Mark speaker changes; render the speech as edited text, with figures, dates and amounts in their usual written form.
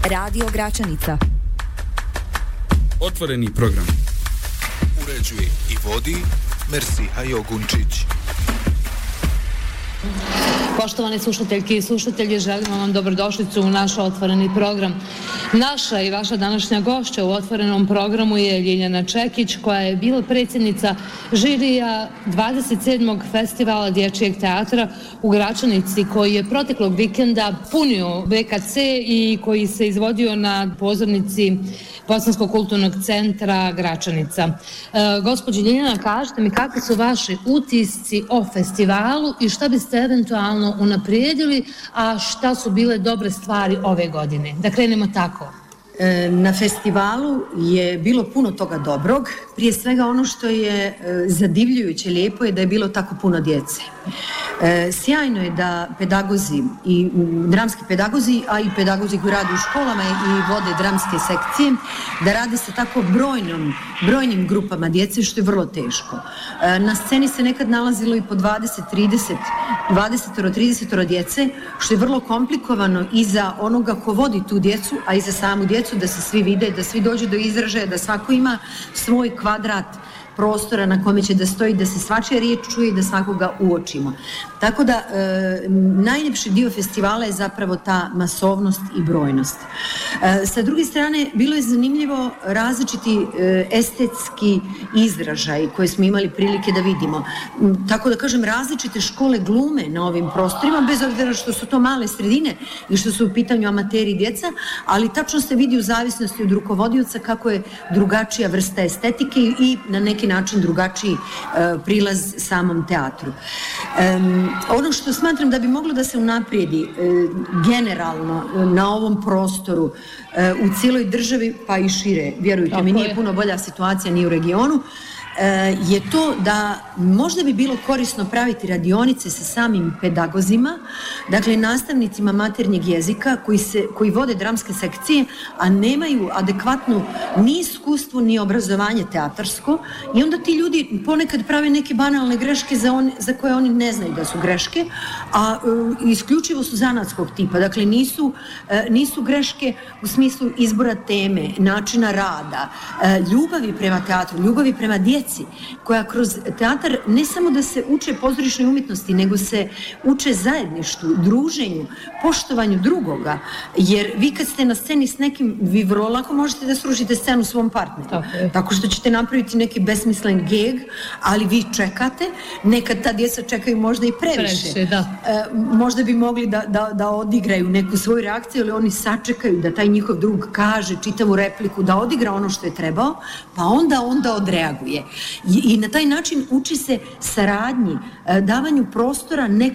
Speaker 1: Radio Gračanica.
Speaker 2: Otvoreni program.
Speaker 3: Uređuje i vodi Mersiha Jogunčić.
Speaker 4: Poštovane slušateljke i slušatelji, želimo vam dobrodošlicu u naš otvoreni program. Naša i vaša današnja gošća u otvorenom programu je Ljiljana Čekić, koja je bila predsjednica žirija 27. festivala dječjeg teatra u Gračanici, koji je proteklog vikenda punio BKC i koji se izvodio na pozornici Bosanskog kulturnog centra Gračanica. Gospođo Ljiljana, kažete mi kakvi su vaši utisci o festivalu i šta biste eventualno unaprijedili, a šta su bile dobre stvari ove godine? Da krenemo tako.
Speaker 5: Na festivalu je bilo puno toga dobrog. Prije svega ono što je zadivljujuće lijepo je da je bilo tako puno djece. Sjajno je da pedagozi i dramski pedagozi, a i pedagozi koji rade u školama i vode dramske sekcije, da rade sa tako brojnim grupama djece, što je vrlo teško. Na sceni se nekad nalazilo i po 20-30 djece, što je vrlo komplikovano i za onoga ko vodi tu djecu, a i za samu djecu, da se svi vide, da svi dođu do izražaja, da svako ima svoj kvadrat prostora na kome će da stoji, da se svačija riječ čuje i da svakoga uočimo. Tako da najljepši dio festivala je zapravo ta masovnost i brojnost. Sa druge strane, bilo je zanimljivo različiti estetski izražaj koje smo imali prilike da vidimo. Tako da kažem, različite škole glume na ovim prostorima, bez obzira što su to male sredine i što su u pitanju amateri i djeca, ali tačno se vidi u zavisnosti od rukovodioca kako je drugačija vrsta estetike i na neki način drugačiji prilaz samom teatru. Ono što smatram da bi moglo da se unaprijedi generalno na ovom prostoru u cijeloj državi, pa i šire, vjerujte mi, nije puno bolja situacija ni u regionu, je to da možda bi bilo korisno praviti radionice sa samim pedagozima, dakle nastavnicima maternjeg jezika koji vode dramske sekcije, a nemaju adekvatnu ni iskustvo ni obrazovanje teatarsko, i onda ti ljudi ponekad prave neke banalne greške za koje oni ne znaju da su greške, a isključivo su zanatskog tipa, dakle nisu greške u smislu izbora teme, načina rada, ljubavi prema teatru, ljubavi prema djeci, koja kroz teatar ne samo da se uče pozorišnoj umjetnosti, nego se uče zajedništvu, druženju, poštovanju drugoga, jer vi kad ste na sceni s nekim, vi vrlo lako možete da srušite scenu svom partneru, tako što ćete napraviti neki besmislen geg, ali vi čekate, nekad ta djeca čekaju možda i previše, možda bi mogli da odigraju neku svoju reakciju, ali oni sačekaju da taj njihov drug kaže čitavu repliku, da odigra ono što je trebao, pa onda odreaguje. I na taj način uči se saradnji, davanju prostora